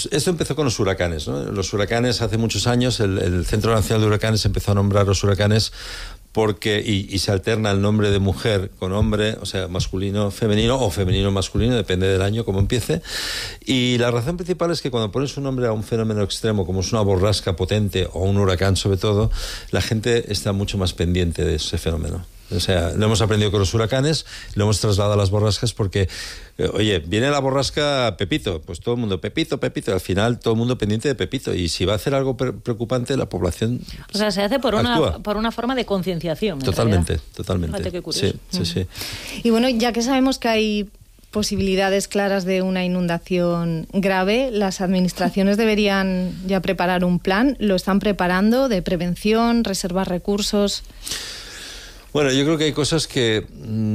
esto empezó con los huracanes, ¿no? Los huracanes hace muchos años, el Centro Nacional de Huracanes empezó a nombrar los huracanes porque y se alterna el nombre de mujer con hombre, o sea, masculino, femenino o femenino, masculino, depende del año, como empiece. Y la razón principal es que cuando pones un nombre a un fenómeno extremo, como es una borrasca potente o un huracán sobre todo, la gente está mucho más pendiente de ese fenómeno. O sea, lo hemos aprendido con los huracanes, lo hemos trasladado a las borrascas porque, oye, viene la borrasca Pepito, pues todo el mundo, Pepito, Pepito, y al final todo el mundo pendiente de Pepito. Y si va a hacer algo preocupante, la población O sea, se hace por una forma de concienciación. Totalmente. Fíjate qué curioso. Sí. Y bueno, ya que sabemos que hay posibilidades claras de una inundación grave, las administraciones deberían ya preparar un plan. ¿Lo están preparando de prevención, reservar recursos? Bueno, yo creo que hay cosas que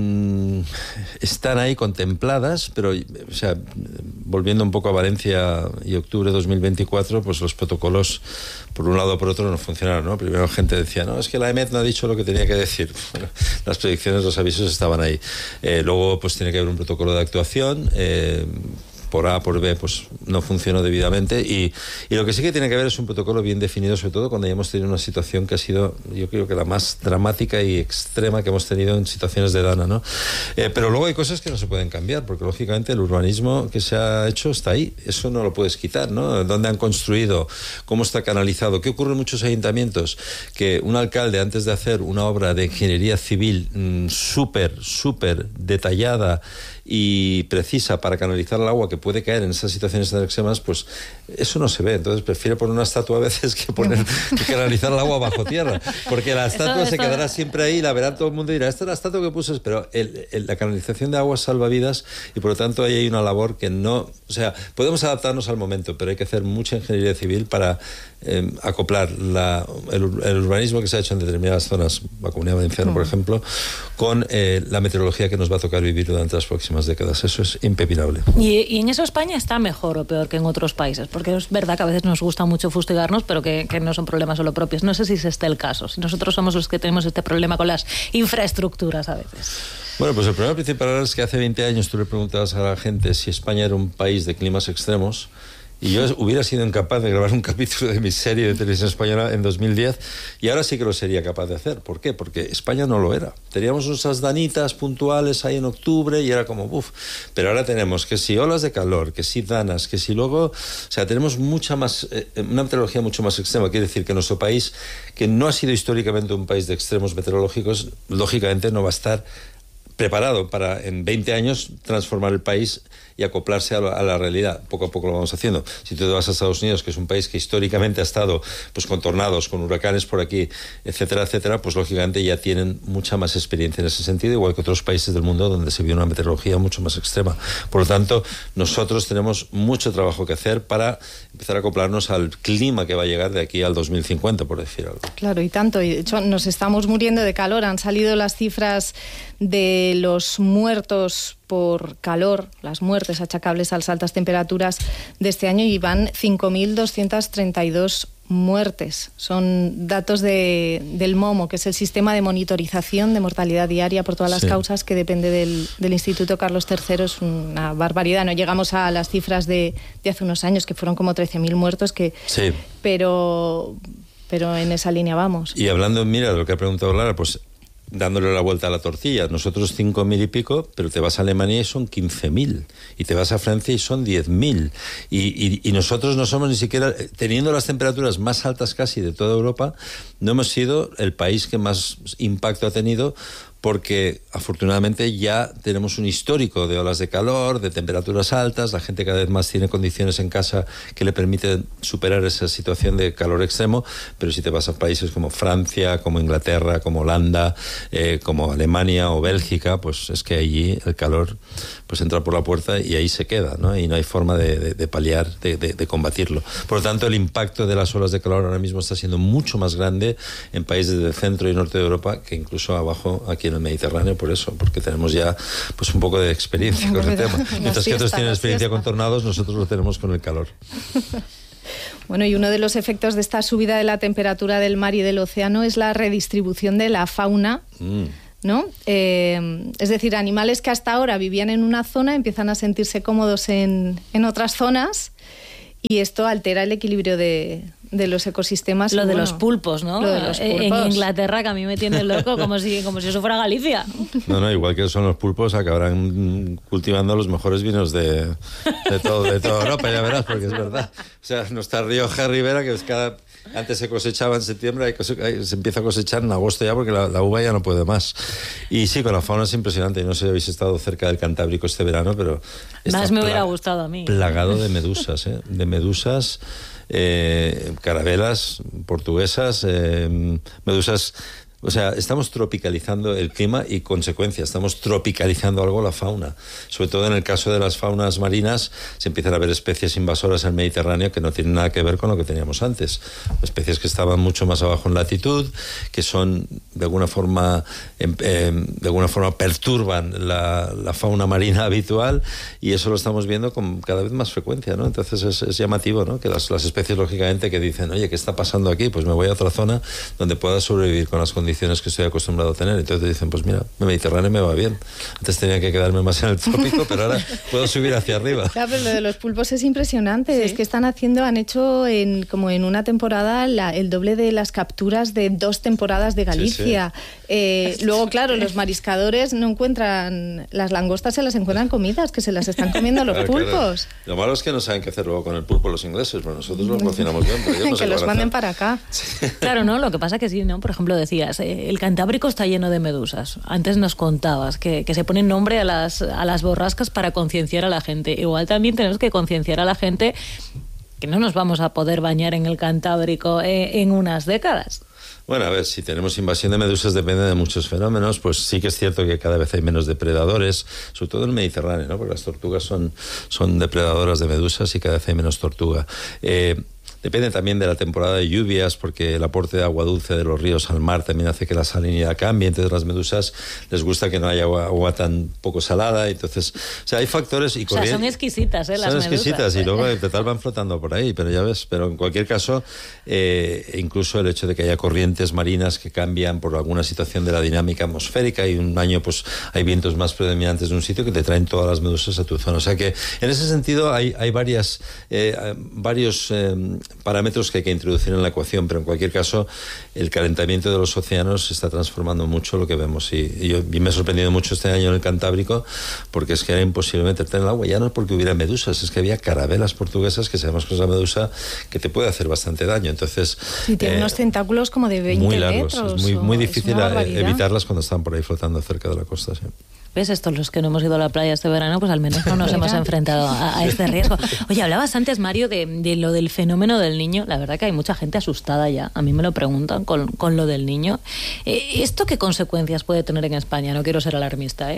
están ahí contempladas, pero, o sea, volviendo un poco a Valencia y octubre de 2024, pues los protocolos, por un lado o por otro, no funcionaron, ¿no? Primero gente decía, no, es que la EMET no ha dicho lo que tenía que decir. Bueno, las predicciones, los avisos estaban ahí. Luego, pues tiene que haber un protocolo de actuación, por A, por B, pues no funcionó debidamente y lo que sí que tiene que haber es un protocolo bien definido, sobre todo cuando ya hemos tenido una situación que ha sido, yo creo que la más dramática y extrema que hemos tenido en situaciones de Dana, ¿no? Pero luego hay cosas que no se pueden cambiar, porque lógicamente el urbanismo que se ha hecho está ahí, eso no lo puedes quitar, ¿no? ¿Dónde han construido? ¿Cómo está canalizado? ¿Qué ocurre en muchos ayuntamientos? Que un alcalde, antes de hacer una obra de ingeniería civil súper detallada y precisa para canalizar el agua que puede caer en esas situaciones tan extremas, pues eso no se ve. Entonces prefiere poner una estatua a veces que canalizar el agua bajo tierra, porque la estatua se quedará siempre ahí, la verá todo el mundo y dirá, esta es la estatua que puse, pero la canalización de agua salva vidas y por lo tanto ahí hay una labor que no, o sea, podemos adaptarnos al momento, pero hay que hacer mucha ingeniería civil para acoplar el urbanismo que se ha hecho en determinadas zonas, la Comunidad Valenciana, por ejemplo, con la meteorología que nos va a tocar vivir durante las próximas décadas. Eso es impepinable. ¿Y en eso España está mejor o peor que en otros países? Porque es verdad que a veces nos gusta mucho fustigarnos, pero que no son problemas solo propios. No sé si es este el caso, si nosotros somos los que tenemos este problema con las infraestructuras a veces. Bueno, pues el problema principal es que hace 20 años tú le preguntabas a la gente si España era un país de climas extremos y yo hubiera sido incapaz de grabar un capítulo de mi serie de televisión española en 2010 y ahora sí que lo sería capaz de hacer. ¿Por qué? Porque España no lo era. Teníamos nuestras danitas puntuales ahí en octubre y era como ¡buf! Pero ahora tenemos que si olas de calor, que si danas, que si luego... O sea, tenemos mucha más... una meteorología mucho más extrema. Quiere decir que nuestro país, que no ha sido históricamente un país de extremos meteorológicos, lógicamente no va a estar preparado para en 20 años transformar el país y acoplarse a la realidad. Poco a poco lo vamos haciendo. Si tú te vas a Estados Unidos, que es un país que históricamente ha estado pues con tornados, con huracanes por aquí, etcétera, etcétera, pues lógicamente ya tienen mucha más experiencia en ese sentido, igual que otros países del mundo donde se vio una meteorología mucho más extrema. Por lo tanto, nosotros tenemos mucho trabajo que hacer para empezar a acoplarnos al clima que va a llegar de aquí al 2050, por decir algo. Claro, y tanto. Y de hecho, nos estamos muriendo de calor. Han salido las cifras de los muertos por calor, las muertes achacables a las altas temperaturas de este año, y van 5.232 muertes. Son datos del MOMO, que es el sistema de monitorización de mortalidad diaria por todas las causas, que depende del Instituto Carlos III. Es una barbaridad. No llegamos a las cifras de hace unos años, que fueron como 13.000 muertos, pero en esa línea vamos. Y hablando, mira, de lo que ha preguntado Lara, pues dándole la vuelta a la tortilla, nosotros 5.000 y pico, pero te vas a Alemania y son 15.000, y te vas a Francia y son 10.000, y nosotros no somos ni siquiera, teniendo las temperaturas más altas casi de toda Europa, no hemos sido el país que más impacto ha tenido, porque afortunadamente ya tenemos un histórico de olas de calor, de temperaturas altas, la gente cada vez más tiene condiciones en casa que le permiten superar esa situación de calor extremo, pero si te vas a países como Francia, como Inglaterra, como Holanda, como Alemania o Bélgica, pues es que allí el calor pues entra por la puerta y ahí se queda, ¿no? Y no hay forma de paliar, de combatirlo. Por lo tanto, el impacto de las olas de calor ahora mismo está siendo mucho más grande en países del centro y norte de Europa que incluso abajo aquí en el Mediterráneo, por eso, porque tenemos ya pues un poco de experiencia con el tema. Mientras que otros tienen experiencia con tornados, nosotros lo tenemos con el calor. Bueno, y uno de los efectos de esta subida de la temperatura del mar y del océano es la redistribución de la fauna, ¿no? Es decir, animales que hasta ahora vivían en una zona empiezan a sentirse cómodos en otras zonas, y esto altera el equilibrio de los ecosistemas. Lo de los pulpos, ¿no? Lo de los pulpos. En Inglaterra, que a mí me tiene loco, como si eso fuera Galicia. No, igual que son los pulpos, acabarán cultivando los mejores vinos de toda Europa, ya verás, porque es verdad. O sea, nuestra Rioja Ribera, que es antes se cosechaba en septiembre, se empieza a cosechar en agosto ya, porque la uva ya no puede más. Y sí, con la fauna es impresionante. No sé si habéis estado cerca del Cantábrico este verano, pero... Más me hubiera gustado a mí. Plagado de medusas, ¿eh? De medusas, carabelas portuguesas, medusas... O sea, estamos tropicalizando el clima y, consecuencia, estamos tropicalizando algo la fauna. Sobre todo en el caso de las faunas marinas, se empiezan a ver especies invasoras en el Mediterráneo que no tienen nada que ver con lo que teníamos antes. Especies que estaban mucho más abajo en latitud, que son, de alguna forma perturban la fauna marina habitual, y eso lo estamos viendo con cada vez más frecuencia, ¿no? Entonces es llamativo, ¿no? Que las especies, lógicamente, que dicen, oye, ¿qué está pasando aquí? Pues me voy a otra zona donde pueda sobrevivir con las condiciones que estoy acostumbrado a tener. Entonces dicen, pues mira, el Mediterráneo me va bien. Antes tenía que quedarme más en el trópico, pero ahora puedo subir hacia arriba. Claro, pero lo de los pulpos es impresionante. ¿Sí? Es que han hecho como en una temporada el doble de las capturas de 2 temporadas de Galicia. Sí. Luego, claro, los mariscadores no encuentran las langostas, se las encuentran comidas, que se las están comiendo los pulpos. Claro. Lo malo es que no saben qué hacer luego con el pulpo los ingleses, pero nosotros los cocinamos bien. Pero ellos no que los manden para acá. Sí. Claro, ¿no? Lo que pasa que sí, ¿no? Por ejemplo, decías, el Cantábrico está lleno de medusas. Antes nos contabas que se ponen nombre a las borrascas para concienciar a la gente. Igual también tenemos que concienciar a la gente que no nos vamos a poder bañar en el Cantábrico en unas décadas. Bueno, a ver, si tenemos invasión de medusas depende de muchos fenómenos, pues sí que es cierto que cada vez hay menos depredadores, sobre todo en el Mediterráneo, ¿no? Porque las tortugas son depredadoras de medusas y cada vez hay menos tortuga. Depende también de la temporada de lluvias, porque el aporte de agua dulce de los ríos al mar también hace que la salinidad cambie. Entonces, las medusas les gusta que no haya agua tan poco salada. Entonces, o sea, hay factores y corrientes. O sea, son exquisitas, las medusas. Son exquisitas y luego de tal van flotando por ahí, pero ya ves. Pero en cualquier caso, incluso el hecho de que haya corrientes marinas que cambian por alguna situación de la dinámica atmosférica, y un año pues hay vientos más predominantes de un sitio que te traen todas las medusas a tu zona. O sea que en ese sentido hay varios parámetros que hay que introducir en la ecuación, pero en cualquier caso el calentamiento de los océanos está transformando mucho lo que vemos, y me ha sorprendido mucho este año en el Cantábrico, porque es que era imposible meterte en el agua, ya no porque hubiera medusas, es que había carabelas portuguesas, que sabemos que es la medusa que te puede hacer bastante daño. Entonces sí, tiene unos tentáculos como de 20 muy largos, metros. Es muy difícil evitarlas cuando están por ahí flotando cerca de la costa. Sí. ¿Ves? Estos los que no hemos ido a la playa este verano, pues al menos no nos hemos enfrentado a este riesgo. Oye, hablabas antes, Mario, de lo del fenómeno del niño. La verdad que hay mucha gente asustada ya. A mí me lo preguntan con lo del niño. ¿Esto qué consecuencias puede tener en España? No quiero ser alarmista,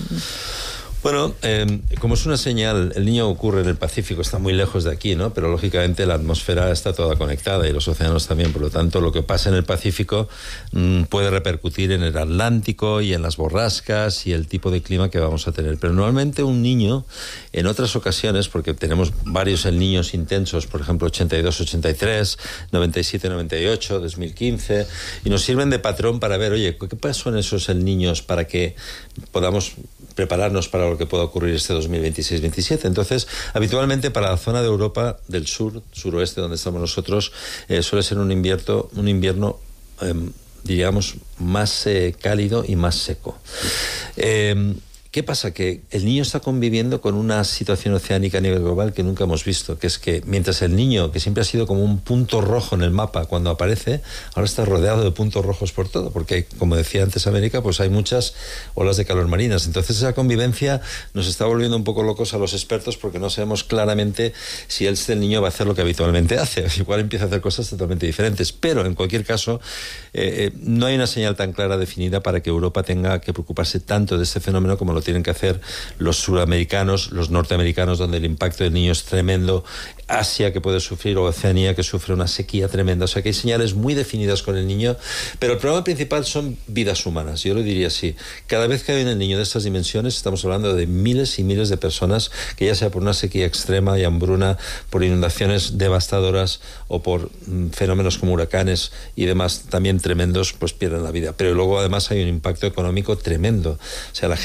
Bueno, como es una señal, el niño ocurre en el Pacífico, está muy lejos de aquí, ¿no? Pero lógicamente la atmósfera está toda conectada y los océanos también. Por lo tanto, lo que pasa en el Pacífico puede repercutir en el Atlántico y en las borrascas y el tipo de clima que vamos a tener. Pero normalmente un niño, en otras ocasiones, porque tenemos varios El Niños intensos, por ejemplo, 82-83, 97-98, 2015, y nos sirven de patrón para ver, oye, ¿qué pasó en esos El Niños para que podamos prepararnos para lo que pueda ocurrir este 2026-27. Entonces, habitualmente para la zona de Europa del sur, suroeste, donde estamos nosotros, suele ser un invierno diríamos, más cálido y más seco. ¿Qué pasa? Que el niño está conviviendo con una situación oceánica a nivel global que nunca hemos visto, que es que mientras el niño, que siempre ha sido como un punto rojo en el mapa cuando aparece, ahora está rodeado de puntos rojos por todo, porque, como decía antes América, pues hay muchas olas de calor marinas. Entonces esa convivencia nos está volviendo un poco locos a los expertos, porque no sabemos claramente si el niño va a hacer lo que habitualmente hace. Igual empieza a hacer cosas totalmente diferentes, pero en cualquier caso no hay una señal tan clara definida para que Europa tenga que preocuparse tanto de este fenómeno como lo tienen que hacer los sudamericanos, los norteamericanos, donde el impacto del niño es tremendo, Asia, que puede sufrir, o Oceanía, que sufre una sequía tremenda. O sea que hay señales muy definidas con el niño, pero el problema principal son vidas humanas. Yo lo diría así: cada vez que hay un niño de estas dimensiones, estamos hablando de miles y miles de personas que, ya sea por una sequía extrema y hambruna, por inundaciones devastadoras o por fenómenos como huracanes y demás también tremendos, pues pierden la vida. Pero luego además hay un impacto económico tremendo. O sea, la gente ya está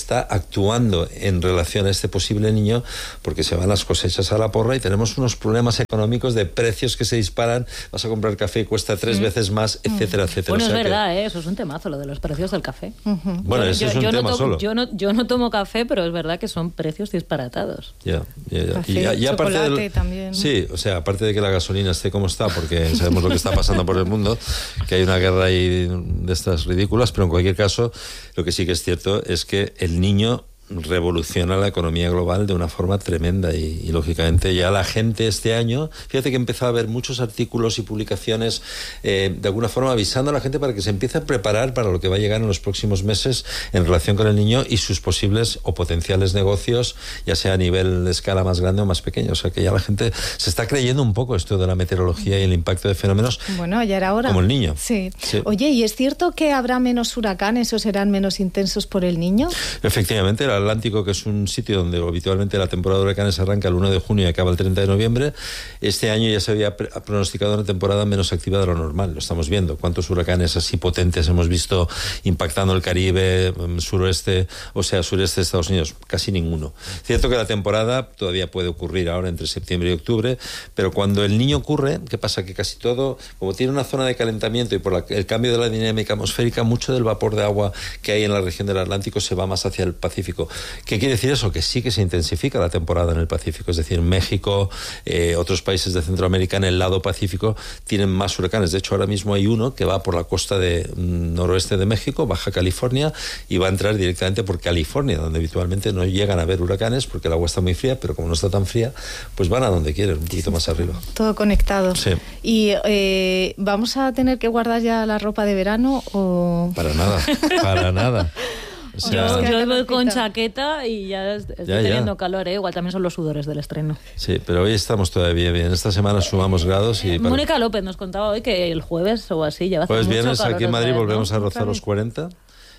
está actuando en relación a este posible niño, porque se van las cosechas a la porra y tenemos unos problemas económicos de precios que se disparan. Vas a comprar café y cuesta 3 veces más, etcétera, etcétera. Bueno, o sea, es verdad, eso es un temazo, lo de los precios del café. Bueno, eso es un tema solo. Yo no tomo café, pero es verdad que son precios disparatados. Ya. Café, y aparte chocolate también. Sí, o sea, aparte de que la gasolina esté como está, porque sabemos lo que está pasando por el mundo, que hay una guerra ahí de estas ridículas, pero en cualquier caso, lo que sí que es cierto es que el niño revoluciona la economía global de una forma tremenda y lógicamente ya la gente este año, fíjate que empezó a haber muchos artículos y publicaciones de alguna forma avisando a la gente para que se empiece a preparar para lo que va a llegar en los próximos meses en relación con el niño y sus posibles o potenciales negocios, ya sea a nivel de escala más grande o más pequeño. O sea que ya la gente se está creyendo un poco esto de la meteorología y el impacto de fenómenos. Bueno, ya era hora. Como el niño. Sí. Oye, ¿y es cierto que habrá menos huracanes o serán menos intensos por el niño? Efectivamente, el Atlántico, que es un sitio donde habitualmente la temporada de huracanes arranca el 1 de junio y acaba el 30 de noviembre, este año ya se había pronosticado una temporada menos activa de lo normal. Lo estamos viendo. ¿Cuántos huracanes así potentes hemos visto impactando el Caribe, sureste de Estados Unidos? Casi ninguno. Cierto que la temporada todavía puede ocurrir ahora entre septiembre y octubre, pero cuando el niño ocurre, ¿qué pasa? Que casi todo, como tiene una zona de calentamiento y por el cambio de la dinámica atmosférica, mucho del vapor de agua que hay en la región del Atlántico se va más hacia el Pacífico. ¿Qué quiere decir eso? Que sí que se intensifica la temporada en el Pacífico. Es decir, México, otros países de Centroamérica en el lado Pacífico tienen más huracanes. De hecho, ahora mismo hay uno que va por la costa de noroeste de México, Baja California, y va a entrar directamente por California, donde habitualmente no llegan a haber huracanes porque el agua está muy fría, pero como no está tan fría, pues van a donde quieren, un poquito más arriba. Todo conectado. Sí. ¿Y vamos a tener que guardar ya la ropa de verano o...? Para nada. O sea, yo voy con chaqueta y ya estoy teniendo calor, igual también son los sudores del estreno. Sí, pero hoy estamos todavía bien. Esta semana sumamos grados y... Mónica López nos contaba hoy que el jueves o así ya va a hacer mucho calor. Pues viernes aquí en Madrid volvemos a rozar Otra los 40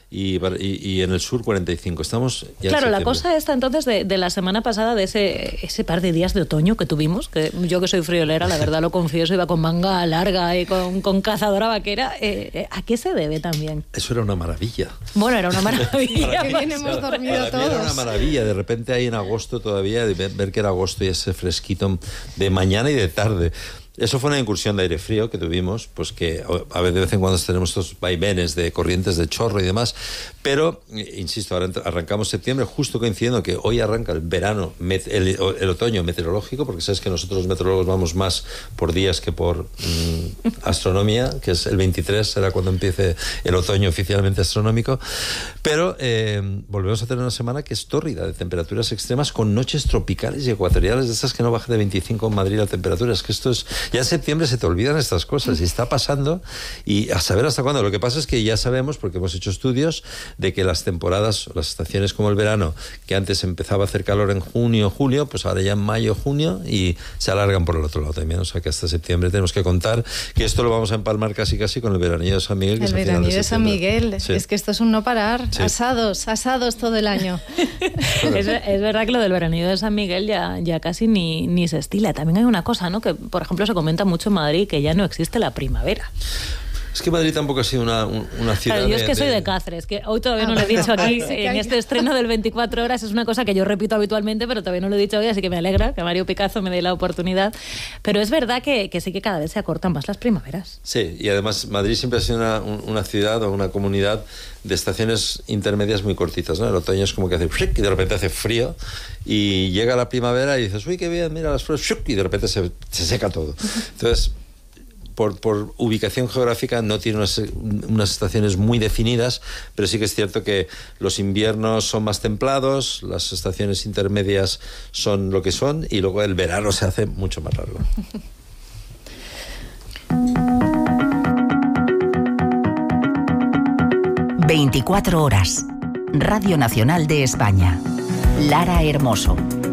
y en el sur 45. Estamos ya claro, en la septiembre. cosa esta entonces de la semana pasada, de ese par de días de otoño que tuvimos, que yo que soy friolera, la verdad lo confieso, iba con manga larga y con cazadora vaquera, ¿a qué se debe también? Eso era una maravilla. Bueno, era una maravilla. Qué bien hemos dormido todos. Era una maravilla. De repente ahí en agosto todavía, ver que era agosto y ese fresquito de mañana y de tarde. Eso fue una incursión de aire frío que tuvimos, pues que a ver, de vez en cuando tenemos estos vaivenes de corrientes de chorro y demás, pero, insisto, ahora arrancamos septiembre, justo coincidiendo que hoy arranca el verano, el otoño meteorológico, porque sabes que nosotros los meteorólogos vamos más por días que por astronomía, que es el 23, será cuando empiece el otoño oficialmente astronómico, pero volvemos a tener una semana que es tórrida, de temperaturas extremas, con noches tropicales y ecuatoriales, de esas que no baja de 25 en Madrid la temperatura. Es que esto es... Ya en septiembre se te olvidan estas cosas y está pasando, y a saber hasta cuándo. Lo que pasa es que ya sabemos, porque hemos hecho estudios, de que las temporadas, las estaciones como el verano, que antes empezaba a hacer calor en junio, julio, pues ahora ya en mayo, junio, y se alargan por el otro lado también. O sea que hasta septiembre tenemos que contar que esto lo vamos a empalmar casi con el veranillo de San Miguel. Que el veranillo de San Miguel, sí. Es que esto es un no parar. Sí. Asados todo el año. es verdad que lo del veranillo de San Miguel ya casi ni se estila. También hay una cosa, ¿no? Que por ejemplo se comenta mucho en Madrid, que ya no existe la primavera. Es que Madrid tampoco ha sido una ciudad... Claro, yo es que soy de Cáceres, que hoy todavía no lo he dicho aquí, en este estreno del 24 horas, es una cosa que yo repito habitualmente, pero todavía no lo he dicho hoy, así que me alegra que Mario Picazo me dé la oportunidad. Pero es verdad que sí que cada vez se acortan más las primaveras. Sí, y además Madrid siempre ha sido una ciudad o una comunidad de estaciones intermedias muy cortitas, ¿no? El otoño es como que hace y de repente hace frío, y llega la primavera y dices, uy, qué bien, mira las flores, y de repente se seca todo. Entonces... Por ubicación geográfica no tiene unas estaciones muy definidas, pero sí que es cierto que los inviernos son más templados, las estaciones intermedias son lo que son, y luego el verano se hace mucho más largo. ...24 horas... Radio Nacional de España... Lara Hermoso.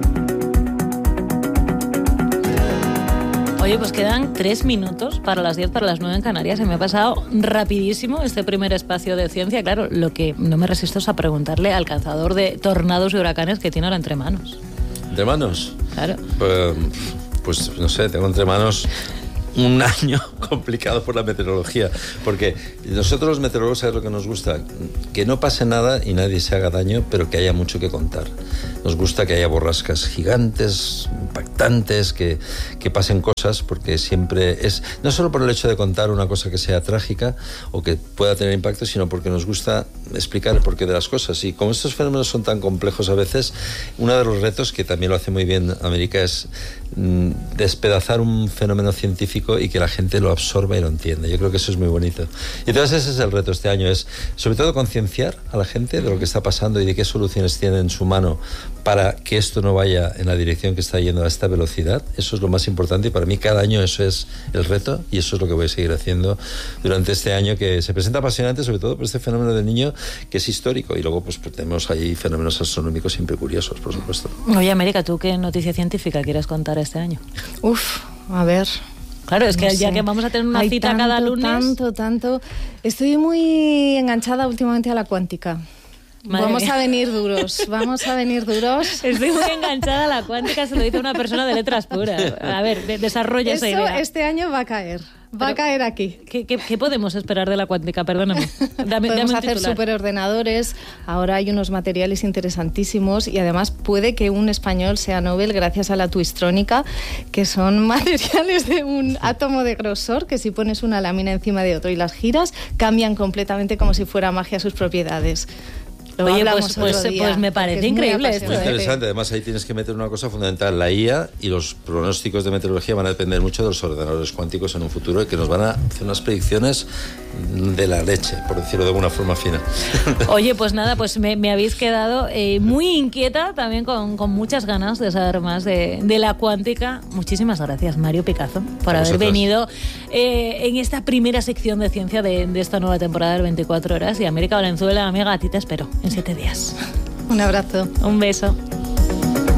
Oye, pues quedan 3 minutos para las 10, para las 9 en Canarias. Se me ha pasado rapidísimo este primer espacio de ciencia. Claro, lo que no me resisto es a preguntarle al cazador de tornados y huracanes que tiene ahora entre manos. ¿Entre manos? Claro. Pues no sé, tengo entre manos un año complicado por la meteorología, porque nosotros los meteorólogos, ¿sabes lo que nos gusta? Que no pase nada y nadie se haga daño, pero que haya mucho que contar. Nos gusta que haya borrascas gigantes, impactantes, que pasen cosas, porque siempre es, no solo por el hecho de contar una cosa que sea trágica o que pueda tener impacto, sino porque nos gusta explicar el porqué de las cosas. Y como estos fenómenos son tan complejos a veces, uno de los retos, que también lo hace muy bien América, es despedazar un fenómeno científico y que la gente lo absorba y lo entienda. Yo creo que eso es muy bonito. Y entonces ese es el reto este año, es sobre todo concienciar a la gente de lo que está pasando y de qué soluciones tiene en su mano para que esto no vaya en la dirección que está yendo a esta velocidad. Eso es lo más importante y para mí cada año eso es el reto y eso es lo que voy a seguir haciendo durante este año, que se presenta apasionante, sobre todo por este fenómeno del niño, que es histórico, y luego pues tenemos ahí fenómenos astronómicos siempre curiosos, por supuesto. Oye, América, ¿tú qué noticia científica quieres contar este año? A ver... Claro, es que no ya sé, que vamos a tener una cita tanto, cada lunes... Tanto... Estoy muy enganchada últimamente a la cuántica. Vamos a venir duros. Estoy muy enganchada a la cuántica, se lo dice una persona de letras puras. A ver, desarrolla esa idea. Este año va a caer. Va a caer aquí. ¿Qué podemos esperar de la cuántica? Perdóname. Podemos hacer superordenadores. Ahora hay unos materiales interesantísimos y además puede que un español sea Nobel gracias a la twistrónica, que son materiales de un átomo de grosor que si pones una lámina encima de otro y las giras, cambian completamente como si fuera magia sus propiedades. Oye, pues me parece increíble esto. Muy interesante. Además, ahí tienes que meter una cosa fundamental. La IA y los pronósticos de meteorología van a depender mucho de los ordenadores cuánticos en un futuro y que nos van a hacer unas predicciones de la leche, por decirlo de alguna forma fina. Oye, pues nada, pues me habéis quedado muy inquieta, también con muchas ganas de saber más de la cuántica. Muchísimas gracias, Mario Picazo, por haber venido en esta primera sección de ciencia de esta nueva temporada de 24 horas. Y América Valenzuela, amiga, a ti te espero en 7 días. Un abrazo. Un beso.